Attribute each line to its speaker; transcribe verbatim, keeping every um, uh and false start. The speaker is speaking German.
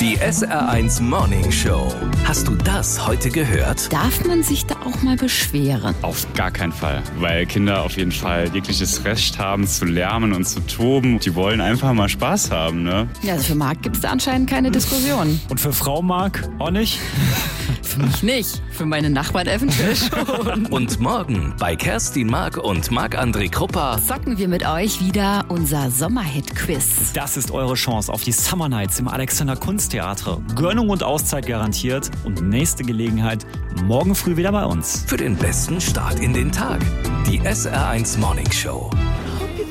Speaker 1: Die S R eins Morning Show. Hast du das heute gehört?
Speaker 2: Darf man sich da auch mal beschweren?
Speaker 3: Auf gar keinen Fall, weil Kinder auf jeden Fall jegliches Recht haben zu lärmen und zu toben. Die wollen einfach mal Spaß haben, ne?
Speaker 2: Ja, also für Marc gibt es da anscheinend keine Diskussion.
Speaker 4: Und für Frau Marc auch nicht?
Speaker 2: Für mich nicht, für meine Nachbarn eventuell schon.
Speaker 1: Und morgen bei Kerstin Mark und Marc-André Kruppa
Speaker 2: Zocken wir mit euch wieder unser Sommerhit-Quiz.
Speaker 4: Das ist eure Chance auf die Summer Nights im Alexander Kunsttheater. Gönnung und Auszeit garantiert und nächste Gelegenheit morgen früh wieder bei uns.
Speaker 1: für den besten Start in den Tag. Die S R eins Morning Show.